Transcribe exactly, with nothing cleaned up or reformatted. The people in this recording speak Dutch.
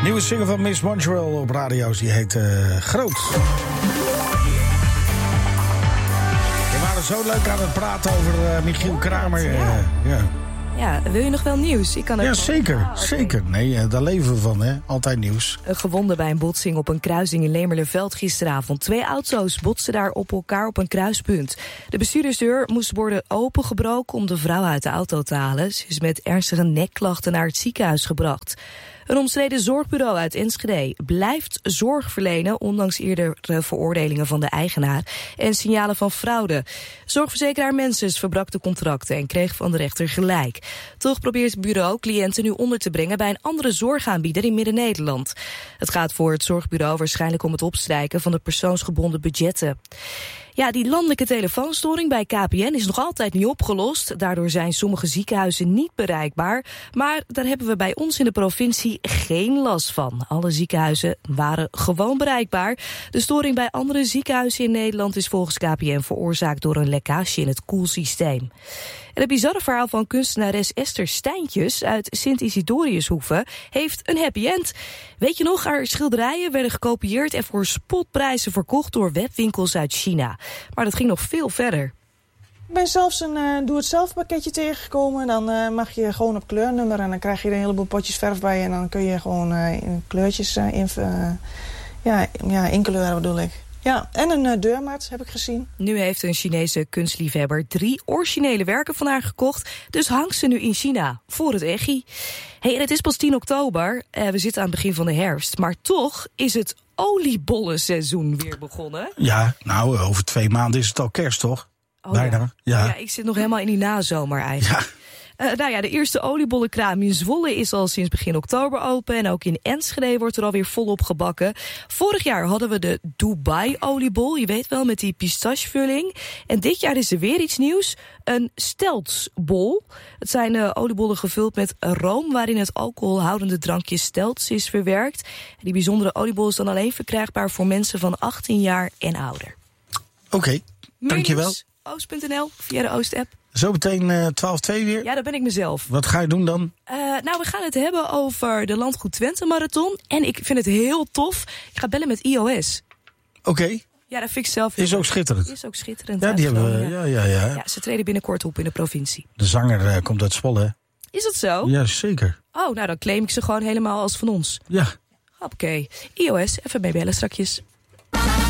Nieuwe single van Miss Montreal op radio's, die heet uh, Groot. We waren zo leuk aan het praten over uh, Michiel Kramer. Uh, ja. Ja, wil je nog wel nieuws? Ik kan ook ja, wel... zeker. Ah, okay. Zeker. Nee, daar leven we van, hè. Altijd nieuws. Een gewonde bij een botsing op een kruising in Lemerlerveld gisteravond. Twee auto's botsten daar op elkaar op een kruispunt. De bestuurdersdeur moest worden opengebroken om de vrouw uit de auto te halen. Ze is met ernstige nekklachten naar het ziekenhuis gebracht. Een omstreden zorgbureau uit Enschede blijft zorg verlenen, ondanks eerdere veroordelingen van de eigenaar en signalen van fraude. Zorgverzekeraar Mensis verbrak de contracten en kreeg van de rechter gelijk. Toch probeert het bureau cliënten nu onder te brengen bij een andere zorgaanbieder in Midden-Nederland. Het gaat voor het zorgbureau waarschijnlijk om het opstrijken van de persoonsgebonden budgetten. Ja, die landelijke telefoonstoring bij K P N is nog altijd niet opgelost. Daardoor zijn sommige ziekenhuizen niet bereikbaar. Maar daar hebben we bij ons in de provincie geen last van. Alle ziekenhuizen waren gewoon bereikbaar. De storing bij andere ziekenhuizen in Nederland is volgens K P N veroorzaakt door een lekkage in het koelsysteem. En het bizarre verhaal van kunstenares Esther Steintjes uit Sint-Isidoriushoeve heeft een happy end. Weet je nog, haar schilderijen werden gekopieerd en voor spotprijzen verkocht door webwinkels uit China. Maar dat ging nog veel verder. Ik ben zelfs een uh, doe-het-zelf pakketje tegengekomen. Dan uh, mag je gewoon op kleurnummer en dan krijg je er een heleboel potjes verf bij. En dan kun je gewoon uh, in kleurtjes uh, in, uh, ja, ja, inkleuren bedoel ik. Ja, en een uh, deurmat heb ik gezien. Nu heeft een Chinese kunstliefhebber drie originele werken van haar gekocht. Dus hangt ze nu in China voor het echi. Hey, en het is pas tien oktober. Uh, we zitten aan het begin van de herfst. Maar toch is het oliebollenseizoen weer begonnen. Ja, nou, over twee maanden is het al kerst, toch? Oh, Bijna. Ja. Ja. ja, ik zit nog helemaal in die nazomer eigenlijk. Ja. Uh, nou ja, de eerste oliebollenkraam in Zwolle is al sinds begin oktober open. En ook in Enschede wordt er alweer volop gebakken. Vorig jaar hadden we de Dubai-oliebol. Je weet wel, met die pistachevulling. En dit jaar is er weer iets nieuws. Een steltsbol. Het zijn uh, oliebollen gevuld met room, waarin het alcoholhoudende drankje stelts is verwerkt. En die bijzondere oliebol is dan alleen verkrijgbaar voor mensen van achttien jaar en ouder. Oké, okay, dankjewel. Oost punt n l via de Oost-app. Zo meteen uh, twaalf twee weer? Ja, dat ben ik mezelf. Wat ga je doen dan? Uh, nou, we gaan het hebben over de Landgoed Twente Marathon. En ik vind het heel tof. Ik ga bellen met I O S. Oké. Okay. Ja, dat vind ik zelf... Is ook schitterend. Is ook schitterend. Ja, die hebben we. Ja, ja, ja. Ja, ze treden binnenkort op in de provincie. De zanger uh, komt uit Zwolle. Is dat zo? Ja, zeker. Oh, nou, dan claim ik ze gewoon helemaal als van ons. Ja. Oké. I O S, even mee bellen strakjes.